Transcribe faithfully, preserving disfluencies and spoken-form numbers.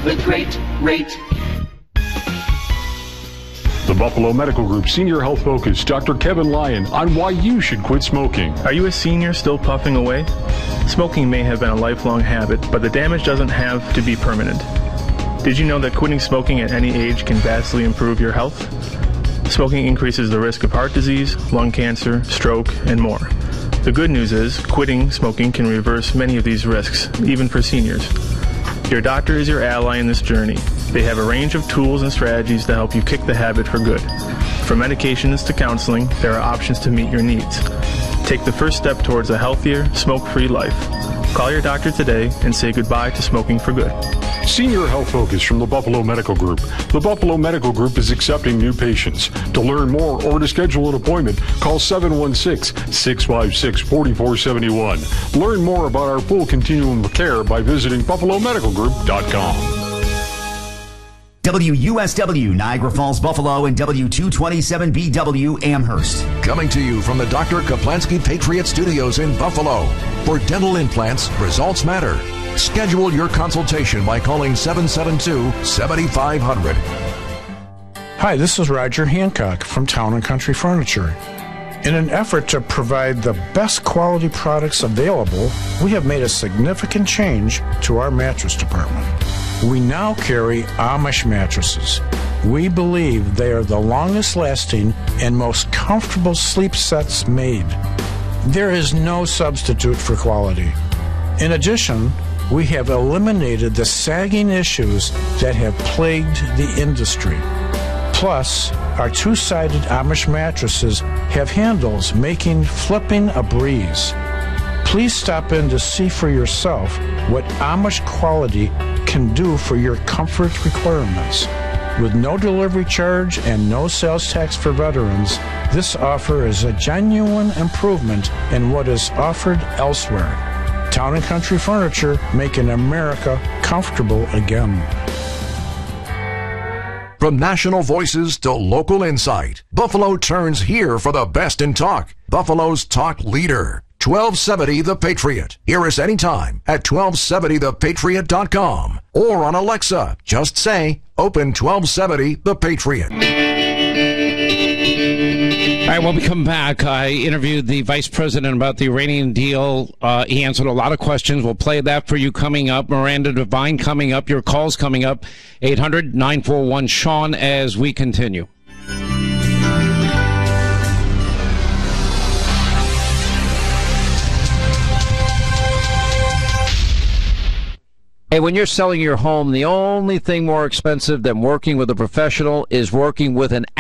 have a great rate. The Buffalo Medical Group Senior Health Focus, Doctor Kevin Lyon, on why you should quit smoking. Are you a senior still puffing away? Smoking may have been a lifelong habit, but the damage doesn't have to be permanent. Did you know that quitting smoking at any age can vastly improve your health? Smoking increases the risk of heart disease, lung cancer, stroke, and more. The good news is, quitting smoking can reverse many of these risks, even for seniors. Your doctor is your ally in this journey. They have a range of tools and strategies to help you kick the habit for good. From medications to counseling, there are options to meet your needs. Take the first step towards a healthier, smoke-free life. Call your doctor today and say goodbye to smoking for good. Senior Health Focus from the Buffalo Medical Group. The Buffalo Medical Group is accepting new patients. To learn more or to schedule an appointment, call seven one six, six five six, four four seven one. Learn more about our full continuum of care by visiting buffalo medical group dot com. W U S W Niagara Falls, Buffalo, and W two twenty-seven B W Amherst. Coming to you from the Doctor Kaplansky Patriot Studios in Buffalo. For dental implants, results matter. Schedule your consultation by calling seven seven two, seven five zero zero. Hi, this is Roger Hancock from Town and Country Furniture. In an effort to provide the best quality products available, we have made a significant change to our mattress department. We now carry Amish mattresses. We believe they are the longest lasting and most comfortable sleep sets made. There is no substitute for quality. In addition, we have eliminated the sagging issues that have plagued the industry. Plus, our two-sided Amish mattresses have handles making flipping a breeze. Please stop in to see for yourself what Amish quality can do for your comfort requirements. With no delivery charge and no sales tax for veterans, this offer is a genuine improvement in what is offered elsewhere. Town and Country Furniture, making America comfortable again. From national voices to local insight, Buffalo turns here for the best in talk. Buffalo's talk leader, twelve seventy The Patriot. Hear us anytime at twelve seventy the patriot dot com or on Alexa. Just say, open twelve seventy The Patriot. All right, when we come back, I interviewed the vice president about the Iranian deal. Uh, he answered a lot of questions. We'll play that for you coming up. Miranda Devine coming up. Your calls coming up. eight hundred, nine four one, Sean as we continue. Hey, when you're selling your home, the only thing more expensive than working with a professional is working with an